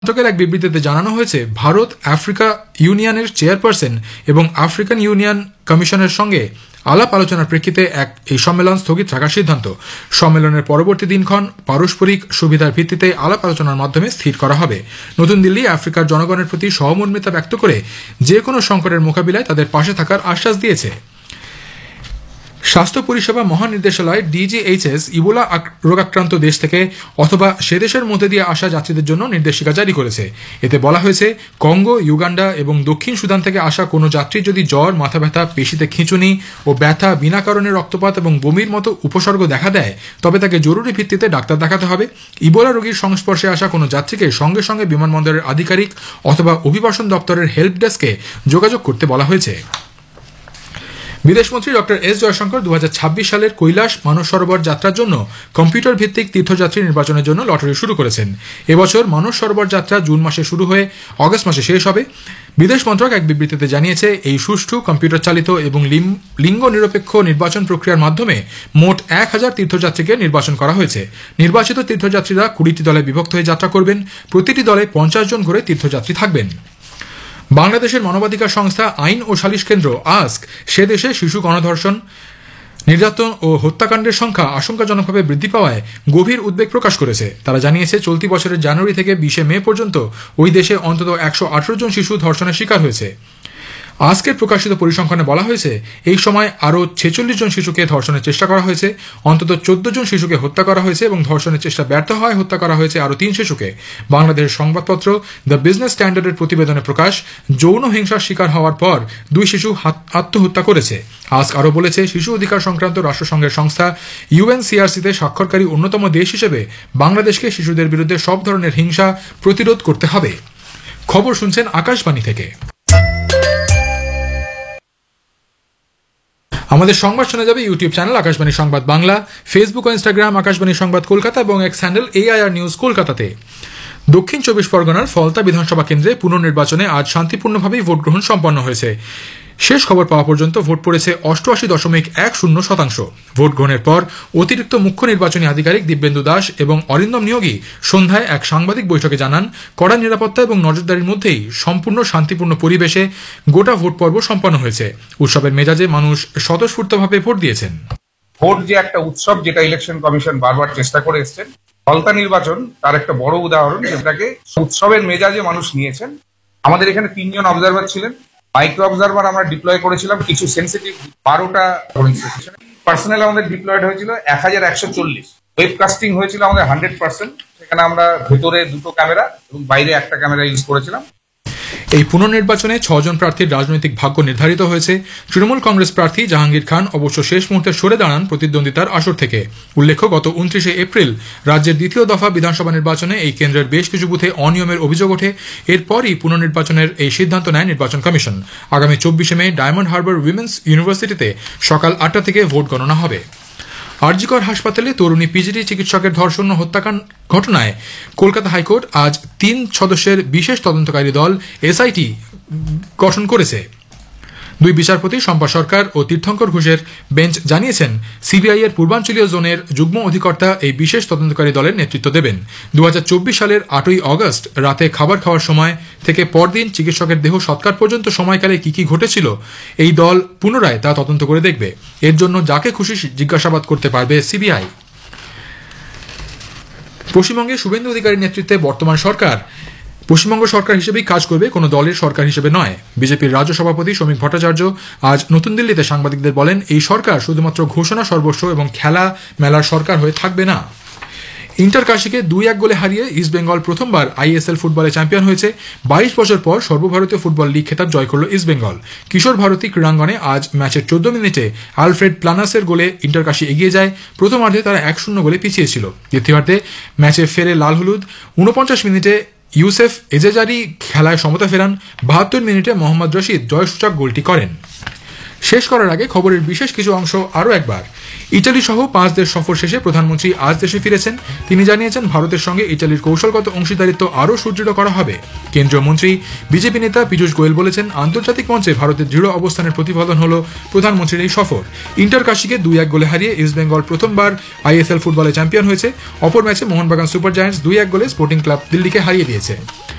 মন্ত্রকের এক বিবৃতিতে জানানো হয়েছে, ভারত আফ্রিকা ইউনিয়নের চেয়ারপারসন এবং আফ্রিকান ইউনিয়ন কমিশনের সঙ্গে আলাপ আলোচনার প্রেক্ষিতে এই সম্মেলন স্থগিত রাখার সিদ্ধান্ত। সম্মেলনের পরবর্তী দিনক্ষণ পারস্পরিক সুবিধার ভিত্তিতে আলাপ আলোচনার মাধ্যমে স্থির করা হবে। নতুন দিল্লি আফ্রিকার জনগণের প্রতি সহমর্মিতা ব্যক্ত করে যে কোনো সংকটের মোকাবিলায় তাদের পাশে থাকার আশ্বাস দিয়েছে। স্বাস্থ্য পরিষেবা মহানির্দেশালয় ডিজিএইচএস ইবোলা রোগাক্রান্ত দেশ থেকে অথবা সে দেশের মধ্যে দিয়ে আসা যাত্রীদের জন্য নির্দেশিকা জারি করেছে। এতে বলা হয়েছে, কঙ্গো, ইউগান্ডা এবং দক্ষিণ সুদান থেকে আসা কোনো যাত্রীর যদি জ্বর, মাথা ব্যথা, পেশিতে খিঁচুনি ও ব্যথা, বিনা কারণে রক্তপাত এবং বমির মতো উপসর্গ দেখা দেয়, তবে তাকে জরুরি ভিত্তিতে ডাক্তার দেখাতে হবে। ইবোলা রোগীর সংস্পর্শে আসা কোনো যাত্রীকে সঙ্গে সঙ্গে বিমানবন্দরের আধিকারিক অথবা অভিবাসন দপ্তরের হেল্প ডেস্কে যোগাযোগ করতে বলা হয়েছে। বিদেশমন্ত্রী ডক্টর এস জয়শঙ্কর 2026 সালের কৈলাস মানস সরোবর যাত্রার জন্য কম্পিউটার ভিত্তিক তীর্থযাত্রী নির্বাচনের জন্য লটারি শুরু করেছেন। এবছর মানস সরোবর যাত্রা জুন মাসে শুরু হয়ে অগস্ট মাসে শেষ হবে। বিদেশ মন্ত্রক এক বিবৃতিতে জানিয়েছে, এই সুষ্ঠু কম্পিউটার চালিত এবং লিঙ্গ নিরপেক্ষ নির্বাচন প্রক্রিয়ার মাধ্যমে মোট 1000 তীর্থযাত্রীকে নির্বাচন করা হয়েছে। নির্বাচিত তীর্থযাত্রীরা 20টি দলে বিভক্ত হয়ে যাত্রা করবেন। প্রতিটি দলে 50 জন করে তীর্থযাত্রী থাকবেন। বাংলাদেশের মানবাধিকার সংস্থা আইন ও সালিশ কেন্দ্র আস্ক সে দেশে শিশু গণধর্ষণ, নির্যাতন ও হত্যাকাণ্ডের সংখ্যা আশঙ্কাজনকভাবে বৃদ্ধি পাওয়ায় গভীর উদ্বেগ প্রকাশ করেছে। তারা জানিয়েছে, চলতি বছরের জানুয়ারি থেকে 20 মে পর্যন্ত ওই দেশে অন্তত 118 জন শিশু ধর্ষণের শিকার হয়েছে। আজকের প্রকাশিত পরিসংখ্যানে বলা হয়েছে, এই সময় আরও 46 জন শিশুকে ধর্ষণের চেষ্টা করা হয়েছে, অন্তত 14 জন শিশুকে হত্যা করা হয়েছে এবং ধর্ষণের চেষ্টা ব্যর্থ হয় হত্যা করা হয়েছে আরও 3 শিশুকে। বাংলাদেশের সংবাদপত্র দ্য বিজনেস স্ট্যান্ডার্ডের প্রতিবেদনে প্রকাশ, যৌন হিংসার শিকার হওয়ার পর 2 শিশু আত্মহত্যা করেছে। আজক আরও বলেছে, শিশু অধিকার সংক্রান্ত রাষ্ট্রসংঘের সংস্থা ইউএনসিআরসিতে স্বাক্ষরকারী অন্যতম দেশ হিসেবে বাংলাদেশকে শিশুদের বিরুদ্ধে সব ধরনের হিংসা প্রতিরোধ করতে হবে। খবর শুনছেন আকাশবাণী থেকে। আমাদের সংবাদ শোনা যাবে ইউটিউব চ্যানেল আকাশবাণী সংবাদ বাংলা, ফেসবুক ও ইনস্টাগ্রাম আকাশবাণী সংবাদ কলকাতা এবং এক্স হ্যান্ডেল AIR নিউজ কলকাতাতে। দক্ষিণ 24 পরগনার ফলতা বিধানসভা কেন্দ্রে পুনর্নির্বাচনে আজ শান্তিপূর্ণভাবেই ভোট গ্রহণ সম্পন্ন হয়েছে। শেষ খবর পাওয়া পর্যন্ত ভোট পড়েছে 88.10%। ভোট গ্রহণের পর অতিরিক্ত মুখ্য নির্বাচনী আধিকারিক দিব্যেন্দু দাস এবং অরিন্দম নিয়োগী সন্ধ্যায় এক সাংবাদিক বৈঠকে জানান, কড়া নিরাপত্তা এবং নজরদারির মধ্যেই সম্পূর্ণ শান্তিপূর্ণ পরিবেশে গোটা ভোট পর্ব সম্পন্ন হয়েছে। উৎসবের মেজাজে মানুষ স্বতঃস্ফূর্তভাবে ভোট দিয়েছেন। ভোট যে একটা উৎসব, যেটা ইলেকশন কমিশন বারবার চেষ্টা করে এসছেন, ফলতা নির্বাচন তার একটা বড় উদাহরণ, যেটাকে উৎসবের মেজাজে মানুষ নিয়েছেন। আমাদের এখানে 3 জন অবজারভার ছিলেন। মাইক্রো অবজারভার আমরা ডিপ্লয় করেছিলাম কিছু সেন্সিটিভ 12টা পোলিং স্টেশনে। পার্সোনাল আমাদের ডিপ্লয়েড হয়েছিল 1140। ওয়েবকাস্টিং হয়েছিল আমাদের 100%। সেখানে আমরা ভেতরে 2টো ক্যামেরা এবং বাইরে একটা ক্যামেরা ইউজ করেছিলাম। এই পুনর্নির্বাচনে 6 জন প্রার্থীর রাজনৈতিক ভাগ্য নির্ধারিত হয়েছে। তৃণমূল কংগ্রেস প্রার্থী জাহাঙ্গীর খান অবশ্য শেষ মুহূর্তে সরে দাঁড়ান প্রতিদ্বন্দ্বিতার আসর থেকে। উল্লেখ্য, গত 29 এপ্রিল রাজ্যের দ্বিতীয় দফা বিধানসভা নির্বাচনে এই কেন্দ্রের বেশ কিছু বুথে অনিয়মের অভিযোগ ওঠে। এরপরই পুনর্নির্বাচনের এই সিদ্ধান্ত নেয় নির্বাচন কমিশন। আগামী 24 মে ডায়মন্ড হারবার উইমেন্স ইউনিভার্সিটিতে সকাল 8টা থেকে ভোট গণনা হবে। আরজিকর হাসপাতালে তরুণী পিজিটি চিকিৎসকের ধর্ষণ ও হত্যাকাণ্ড ঘটনায় কলকাতা হাইকোর্ট আজ 3 সদস্যের বিশেষ তদন্তকারী দল SIT গঠন করেছে। 2 বিচারপতি শম্পা সরকার ও তীর্থঙ্কর ঘোষের বেঞ্চ জানিয়েছেন, সিবিআই এর পূর্বাঞ্চলীয় জোনের যুগ্ম অধিকর্তা এই বিশেষ তদন্তকারী দলের নেতৃত্ব দেবেন। 2024 সালের 8ই অগস্ট রাতে খাবার খাওয়ার সময় থেকে পরদিন চিকিৎসকের দেহ সৎকার পর্যন্ত সময়কালে কি ঘটেছিল এই দল পুনরায় তা তদন্ত করে দেখবে। এর জন্য যাকে খুশি জিজ্ঞাসাবাদ করতে পারবে সিবিআই। পশ্চিমবঙ্গে শুভেন্দু অধিকারীর নেতৃত্বে বর্তমান সরকার পশ্চিমবঙ্গ সরকার হিসেবেই কাজ করবে, কোনো দলের সরকার হিসেবে নয়। বিজেপির রাজ্য সভাপতি শ্রমিক ভট্টাচার্য আজ নতুন দিল্লিতে সাংবাদিকদের বলেন, এই সরকার শুধুমাত্র ঘোষণা সর্বস্ব এবং খেলা মেলার সরকার হয়ে থাকবে না। ইন্টার কাশীকে 2-1 গোলে হারিয়ে ইস্টবেঙ্গল প্রথমবার ISL ফুটবলে চ্যাম্পিয়ন হয়েছে। 22 বছর পর সর্বভারতীয় ফুটবল লিগ খেতাব জয় করল ইস্টবেঙ্গল। কিশোর ভারতী ক্রীড়াঙ্গনে আজ ম্যাচের 14 মিনিটে আলফ্রেড প্লানাসের গোলে ইন্টার কাশী এগিয়ে যায়। প্রথমার্ধে তারা 1-0 গোলে পিছিয়ে ছিল। দ্বিতীয়ার্ধে ম্যাচে ফেরে লাল হলুদ। 49 মিনিটে ইউসেফ এজেজারি খেলায় সমতা ফেরান। 72 মিনিটে মোহাম্মদ রশিদ জয়সূচক গোলটি করেন। শেষ করার আগে খবরের বিশেষ কিছু অংশ আরও একবার। ইটালি সহ 5 দেশ সফর শেষে প্রধানমন্ত্রী আজ দেশে ফিরেছেন। তিনি জানিয়েছেন ভারতের সঙ্গে ইটালির কৌশলগত অংশীদারিত্ব আরও সুদৃঢ় করা হবে। কেন্দ্রীয় মন্ত্রী বিজেপি নেতা পীযূষ গোয়েল বলেছেন আন্তর্জাতিক মঞ্চে ভারতের দৃঢ় অবস্থানের প্রতিফলন হল প্রধানমন্ত্রীর এই সফর। ইন্টার কাশিকে 2-1 গোলে হারিয়ে ইস্ট বেঙ্গল প্রথমবার আইএসএল ফুটবলে চ্যাম্পিয়ন হয়েছে। অপর ম্যাচে মোহনবাগান সুপার জায়ান্টস 2-1 গোলে স্পোর্টিং ক্লাব দিল্লিকে হারিয়ে দিয়েছে।